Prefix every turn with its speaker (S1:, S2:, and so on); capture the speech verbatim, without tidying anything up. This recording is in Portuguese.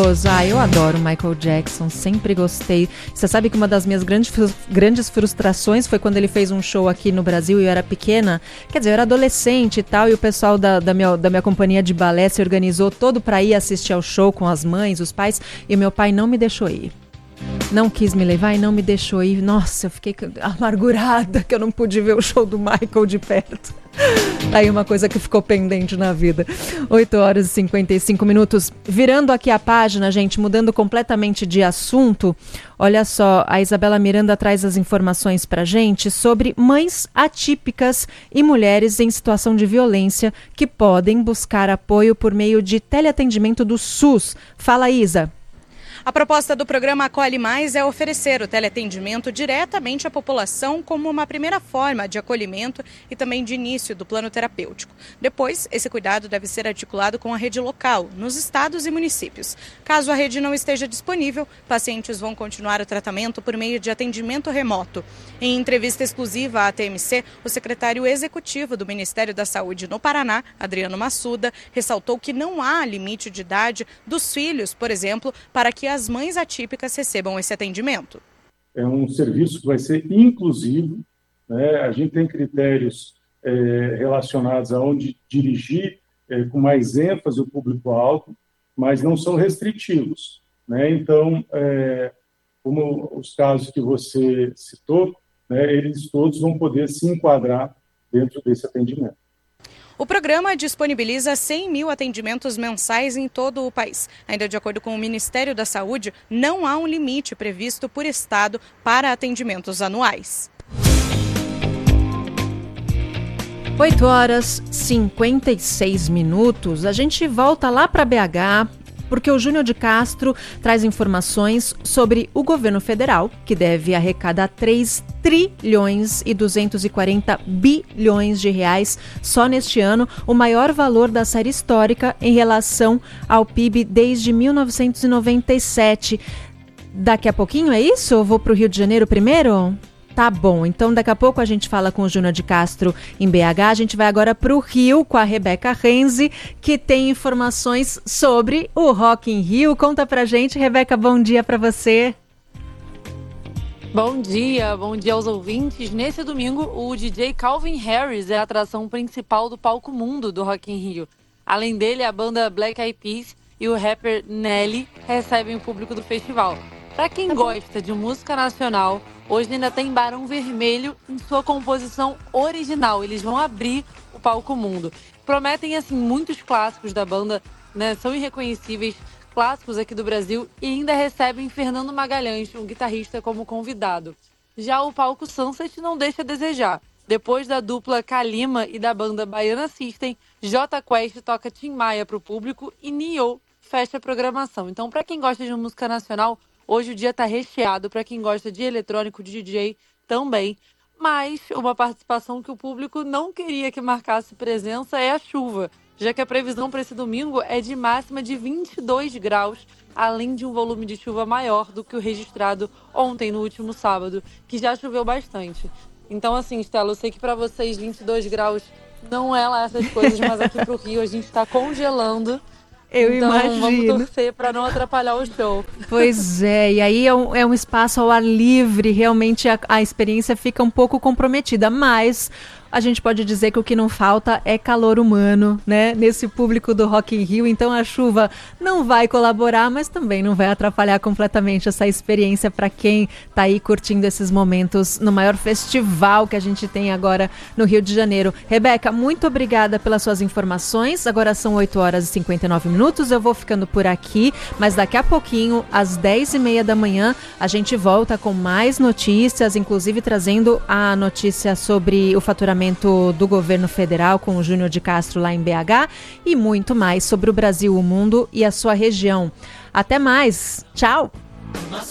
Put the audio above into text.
S1: maravilhoso. Ah, eu adoro Michael Jackson, sempre gostei. Você sabe que uma das minhas grandes, grandes frustrações foi quando ele fez um show aqui no Brasil e eu era pequena. Quer dizer, eu era adolescente e tal, e o pessoal da, da, minha, da minha companhia de balé se organizou todo para ir assistir ao show com as mães, os pais, e meu pai não me deixou ir. Não quis me levar e não me deixou ir. Nossa, eu fiquei amargurada que eu não pude ver o show do Michael de perto. Aí uma coisa que ficou pendente na vida. oito horas e cinquenta e cinco minutos. Virando aqui a página, gente, mudando completamente de assunto. Olha só, a Isabela Miranda traz as informações pra gente sobre mães atípicas e mulheres em situação de violência que podem buscar apoio por meio de teleatendimento do SUS. Fala, Isa.
S2: A proposta do programa Acolhe Mais é oferecer o teleatendimento diretamente à população como uma primeira forma de acolhimento e também de início do plano terapêutico. Depois, esse cuidado deve ser articulado com a rede local, nos estados e municípios. Caso a rede não esteja disponível, pacientes vão continuar o tratamento por meio de atendimento remoto. Em entrevista exclusiva à T M C, o secretário executivo do Ministério da Saúde no Paraná, Adriano Massuda, ressaltou que não há limite de idade dos filhos, por exemplo, para que as mães atípicas recebam esse atendimento.
S3: É um serviço que vai ser inclusivo, né? A gente tem critérios é, relacionados a onde dirigir é, com mais ênfase o público-alvo, mas não são restritivos, né? Então, é, como os casos que você citou, né, eles todos vão poder se enquadrar dentro desse atendimento.
S2: O programa disponibiliza cem mil atendimentos mensais em todo o país. Ainda de acordo com o Ministério da Saúde, não há um limite previsto por estado para atendimentos anuais.
S1: oito horas e cinquenta e seis minutos. A gente volta lá para B H, porque o Júnior de Castro traz informações sobre o governo federal, que deve arrecadar três trilhões e duzentos e quarenta bilhões de reais só neste ano, o maior valor da série histórica em relação ao P I B desde mil novecentos e noventa e sete. Daqui a pouquinho é isso? Eu vou para o Rio de Janeiro primeiro? Tá bom, então daqui a pouco a gente fala com o Júnior de Castro em B H. A gente vai agora para o Rio com a Rebeca Renzi, que tem informações sobre o Rock in Rio. Conta pra gente, Rebeca, bom dia para você.
S4: Bom dia, bom dia aos ouvintes. Nesse domingo, o D J Calvin Harris é a atração principal do palco mundo do Rock in Rio. Além dele, a banda Black Eyed Peas e o rapper Nelly recebem o público do festival. Para quem gosta de música nacional, hoje ainda tem Barão Vermelho em sua composição original. Eles vão abrir o palco mundo. Prometem, assim, muitos clássicos da banda, né? São irreconhecíveis, clássicos aqui do Brasil, e ainda recebem Fernando Magalhães, um guitarrista, como convidado. Já o palco Sunset não deixa a desejar. Depois da dupla Kalima e da banda Baiana System, Jota Quest toca Tim Maia para o público e Nio fecha a programação. Então, para quem gosta de música nacional, hoje o dia está recheado. Para quem gosta de eletrônico, de D J, também. Mas uma participação que o público não queria que marcasse presença é a chuva, já que a previsão para esse domingo é de máxima de vinte e dois graus, além de um volume de chuva maior do que o registrado ontem, no último sábado, que já choveu bastante. Então, assim, Stella, eu sei que para vocês vinte e dois graus não é lá essas coisas, mas aqui pro Rio a gente está congelando.
S1: Eu
S4: então,
S1: imagino.
S4: Vamos torcer para não atrapalhar o show.
S1: Pois é, e aí é um, é um espaço ao ar livre, realmente a, a experiência fica um pouco comprometida, mas a gente pode dizer que o que não falta é calor humano, né? Nesse público do Rock in Rio, então a chuva não vai colaborar, mas também não vai atrapalhar completamente essa experiência para quem tá aí curtindo esses momentos no maior festival que a gente tem agora no Rio de Janeiro. Rebeca, muito obrigada pelas suas informações. Agora são oito horas e cinquenta e nove minutos, eu vou ficando por aqui, mas daqui a pouquinho, às dez e meia da manhã, a gente volta com mais notícias, inclusive trazendo a notícia sobre o faturamento do governo federal com o Júnior de Castro lá em B H e muito mais sobre o Brasil, o mundo e a sua região. Até mais. Tchau!